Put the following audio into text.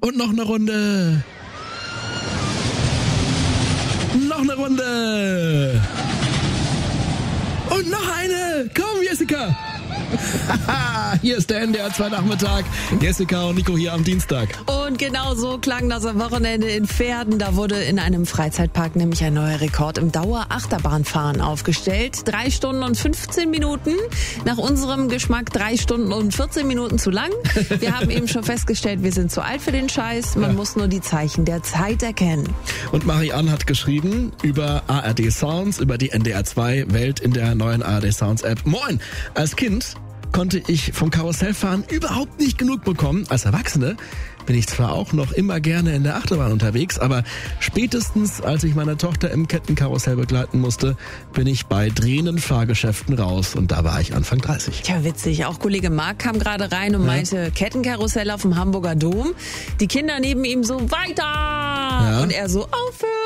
Und noch eine Runde. Noch eine Runde. Und noch eine. Komm, Jessica. Hier ist der NDR 2 Nachmittag. Jessica und Nico hier am Dienstag. Und genau so klang das am Wochenende in Verden. Da wurde in einem Freizeitpark nämlich ein neuer Rekord im Dauer-Achterbahnfahren aufgestellt. 3 Stunden und 15 Minuten. Nach unserem Geschmack 3 Stunden und 14 Minuten zu lang. Wir haben eben schon festgestellt, wir sind zu alt für den Scheiß. Man muss nur die Zeichen der Zeit erkennen. Und Marianne hat geschrieben über ARD Sounds, über die NDR 2 Welt in der neuen ARD Sounds App. Moin! Als Kind konnte ich vom Karussellfahren überhaupt nicht genug bekommen. Als Erwachsene bin ich zwar auch noch immer gerne in der Achterbahn unterwegs, aber spätestens als ich meine Tochter im Kettenkarussell begleiten musste, bin ich bei drehenden Fahrgeschäften raus und da war ich Anfang 30. Tja, witzig. Auch Kollege Marc kam gerade rein und meinte, Kettenkarussell auf dem Hamburger Dom. Die Kinder neben ihm so, weiter! Und er so, aufhören!